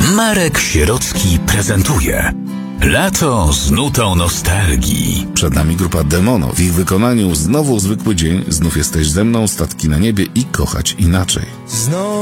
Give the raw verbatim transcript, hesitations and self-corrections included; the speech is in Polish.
Marek Sierocki prezentuje Lato z nutą nostalgii. Przed nami grupa Demono. W ich wykonaniu znowu zwykły dzień, znów jesteś ze mną, statki na niebie i kochać inaczej.